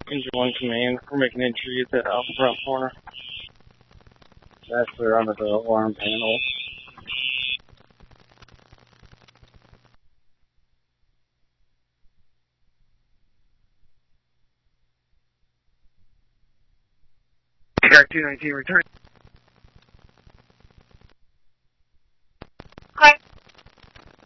Engine 1 command. We're making entry at the Alpha front corner. That's clear under the alarm panel. Track 219, return